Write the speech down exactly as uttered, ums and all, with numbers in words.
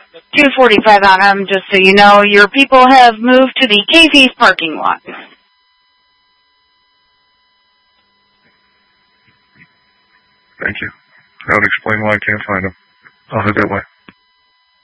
two forty-five on them, just so you know. Your people have moved to the Casey's parking lot. Thank you. That would explain why I can't find them. I'll head that way.